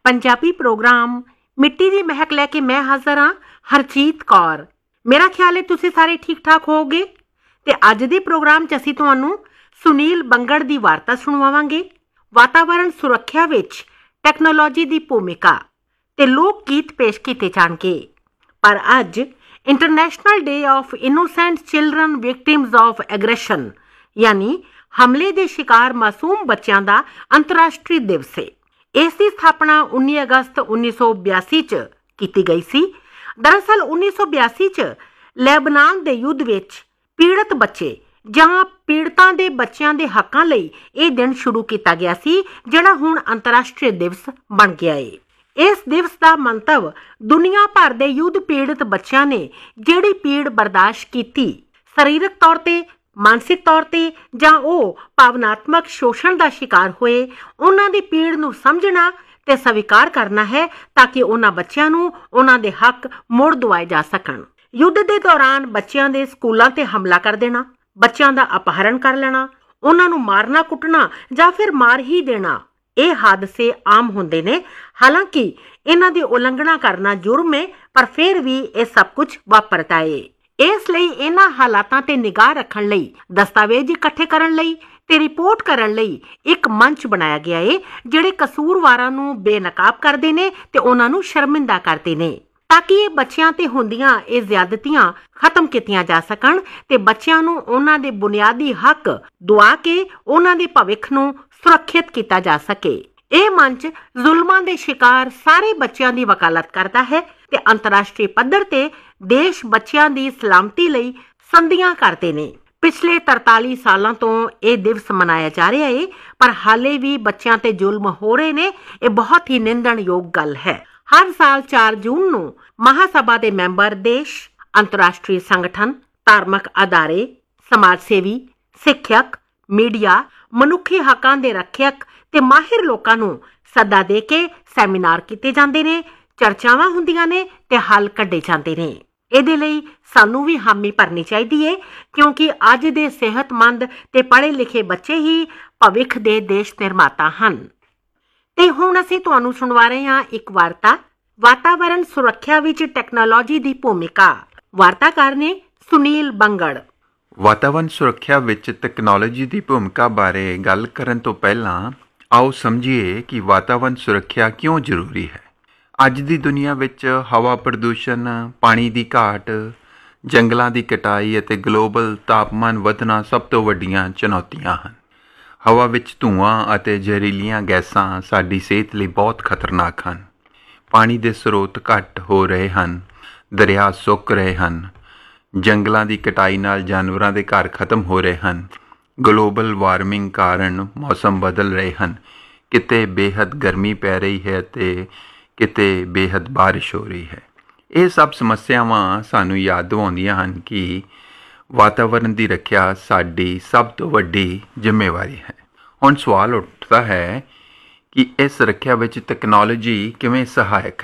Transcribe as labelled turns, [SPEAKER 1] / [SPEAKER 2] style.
[SPEAKER 1] Punjabi programme मिट्टी दी महक लैके मैं हाज़र हाँ हरजीत कौर। मेरा ख्याल है तुसीं सारे ठीक ठाक होगे। ते अज दे प्रोग्राम च असीं तुहानूं सुनील बंगड़ दी वार्ता सुणवावांगे। वातावरण सुरक्षा विच टैक्नोलॉजी दी भूमिका ते लोक गीत पेश कीते जाणगे। पर अज international day of innocent children victims of एग्रैशन यानी हमले दे शिकार मासूम बच्चों का अंतरराष्ट्रीय दिवस है। इस दी स्थापना 19 अगस्त 1982 च की गई सी। दरअसल 1982 च लेबनान दे युद्ध विच पीड़ित बच्चे ਜਾਂ पीड़ितां दे बच्चों के हकों लई यह दिन शुरू किया गया सी, जिहड़ा हुण अंतरराष्ट्रीय दिवस बन गया है। इस दिवस का मंतव दुनिया भर के युद्ध पीड़ित बच्चों ने जिहड़ी पीड़ बर्दाश्त की, सरीरक तौर पर, मानसिक तौर पर जां ओह भावनात्मक शोषण का शिकार होए, उन्हां दी पीड़ नूं समझना ते स्वीकार करना है ताकि उन्हां बच्चों नूं उन्हां दे हक मुड़ दिवाए जा सकन। युद्ध के दौरान बच्चों के स्कूलों ते हमला कर देना, बच्चों का अपहरण कर लेना, उन्होंने मारना कुटना या फिर मार ही देना, ये हादसे आम होंदे ने। हालांकि इन्हां दी उलंघना करना जुर्म है, पर फिर भी ये सब कुछ वापरता है। इसलिए इन्हां हालातां ते निगाह रखण लई, दस्तावेज इकट्ठे करन लई ते रिपोर्ट करन लई एक मंच बनाया गया है, जिहड़े कसूरवारां नूं बेनकाब करदे ने ते उन्हां नूं शर्मिंदा करदे ने, ताकि ये बच्चों ते होंदियां ये ज्यादतियां खत्म कीतियां जा सकन ते बच्चों नूं उन्हां दे बुनियादी हक दुआ के उन्हां दे भविख नूं सुरक्षित किया जा सके। यह मंच जुल्मां दे शिकार सारे बच्चों की वकालत करता है ते अंतरराष्ट्रीय पद्धर ते देश बच्चों की सलामती लई संधियां करते ने। पिछले 43 सालों तो यह दिवस मनाया जा रहा है, पर हाले भी बच्चों ते जुल्म हो रहे ने। यह बहुत ही निंदणयोग गल है। हर साल 4 जून नूं महासभा के मैंबर देश, अंतरराष्ट्रीय संगठन, धार्मिक अदारे, समाज सेवी, सिक्खयक, मीडिया, मनुखी हकों के रखियक ते माहिर लोकां नूं सदा दे के सैमीनार कीते जांदे ने, चर्चावां हुंदियां ने ते हल कढे जांदे ने। इहदे लई सानूं भी हामी भरनी चाहिदी है, क्योंकि अज दे सेहतमंद ते पढ़े लिखे बच्चे ही भविख दे देश निर्माता हन। ते हुण असीं तुहानूं सुणवा रहे हां एक वार्ता, वातावरण सुरक्षा विच टैक्नोलॉजी दी भूमिका। वार्ताकार ने सुनील बंगड़।
[SPEAKER 2] वातावरण सुरक्षा विच तकनोलॉजी की भूमिका बारे गल करन तो पहलां आओ समझिए कि वातावरण सुरक्षा क्यों जरूरी है। अज दी दुनिया विच हवा प्रदूषण, पानी की घाट, जंगलों की कटाई अते ग्लोबल तापमान वधना सब तो वड्डियां चुनौतियां हन। हवा विच धुआं अते जहरीलियां गैसां साडी सेहत लई बहुत खतरनाक हन। पानी के स्रोत घट हो रहे हैं, दरिया सुक रहे हैं, जंगलों की कटाई नाल जानवरों के घर खत्म हो रहे हैं, ग्लोबल वार्मिंग कारण मौसम बदल रहे हैं, किते बेहद गर्मी पै रही है ते किते बेहद बारिश हो रही है। ये सब समस्यावां सानू याद दिवाउंदियां हन कि वातावरण की रखिया साडी सब तो वड्डी जिम्मेवारी है। हुण सवाल उठता है कि इस रखिया विच तकनोलॉजी किवें सहायक